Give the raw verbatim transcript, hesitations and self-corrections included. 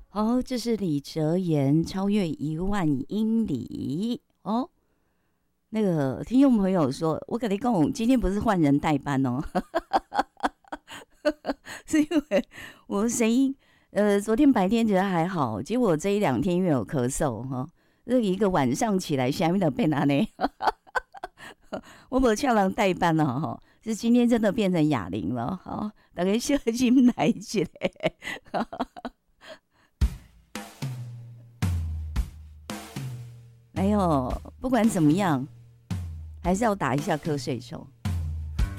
好，这是李哲言超越一万英里哦。那个听众朋友说，我跟你讲，今天不是换人代班哦，是因为我声音，呃，昨天白天觉得还好，结果这一两天因为有咳嗽哈，这一个晚上起来，下面的变哪呢？我没叫人代班了哈，是今天真的变成哑铃了，好，大家小心来一下。没有，不管怎么样，还是要打一下瞌睡虫。